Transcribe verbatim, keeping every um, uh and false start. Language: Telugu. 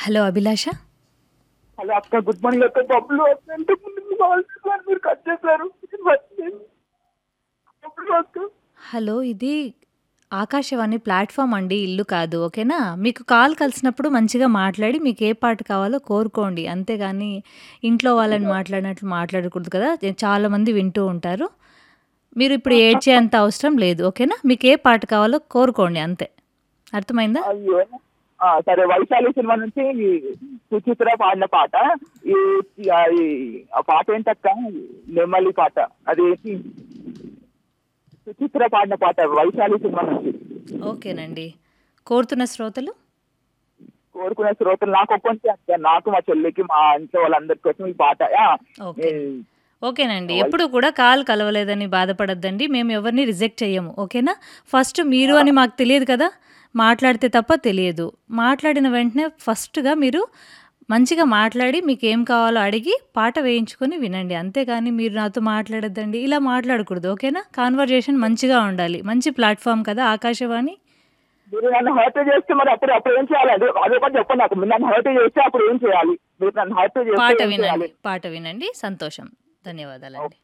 హలో అభిలాష. హలో అక్క, గుడ్ మార్నింగ్ అక్క. బబ్బులు అక్క అంటే ముందు కాల్ చేశారు, మీరు కట్ చేశారు. బబ్బులు అక్క. హలో, ఇది ఆకాశవాణి ప్లాట్ఫామ్ అండి, ఇల్లు కాదు. ఓకేనా? మీకు కాల్ కలిసినప్పుడు మంచిగా మాట్లాడి మీకు ఏ పాట కావాలో కోరుకోండి. అంతేగాని ఇంట్లో వాళ్ళని మాట్లాడినట్లు మాట్లాడకూడదు కదా, చాలా మంది వింటూ ఉంటారు. మీరు ఇప్పుడు ఏడ్చేంత అవసరం లేదు. ఓకేనా? మీకు ఏ పాట కావాలో కోరుకోండి, అంతే. అర్థమైందా? అయ్యో, ఆ, సరే. వైశాలి సినిమా నుంచి సుచిత్ర పాడిన పాట. ఈ ఈ- ఆ ఈ- ఆ పాట ఏంటక్క? నెమ్మలి పాట. అది ఏంటి? సుచిత్ర పాడిన పాట, వైశాలి సినిమా నుంచి. ఓకేనండి. కోరుతున్న శ్రోతలు కోరుకునే శ్రోతలు నాకు ఒక్కొంటే అక్క, నాకు మా చెల్లికి మా ఇంట్లో వాళ్ళందరి కోసం ఈ పాట. ఆ, ఓకే. ఈ- ఓకేనండి. వై- ఎప్పుడు కూడా కాల్ కలవలేదని బాధపడొద్దండి. మేము ఎవరిని రిజెక్ట్ చెయ్యము. ఓకేనా? ఫస్ట్ మీరు అని మాకు తెలియదు కదా, మాట్లాడితే తప్ప తెలియదు. మాట్లాడిన వెంటనే ఫస్ట్‌గా మీరు మంచిగా మాట్లాడి మీకేం కావాలో అడిగి పాట వేయించుకొని వినండి. అంతేగాని మీరు నాతో మాట్లాడొద్దండి, ఇలా మాట్లాడకూడదు. ఓకేనా? కాన్వర్జేషన్ మంచిగా ఉండాలి. మంచి ప్లాట్‌ఫామ్ కదా ఆకాశవాణి. మీరు నన్ను హర్ట్ చేస్తే మరి అప్పుడు అప్పుడు ఏం చేయాలి? అదే అదే ఒకటి చెప్పండి నాకు. మీరు నన్ను హర్ట్ చేస్తే అప్పుడు ఏం చేయాలి? మీరు నన్ను హర్ట్ చేస్తే పాట ఏం వినండి. చేయాలి? పాట వినండి. సంతోషం. ధన్యవాదాలండి.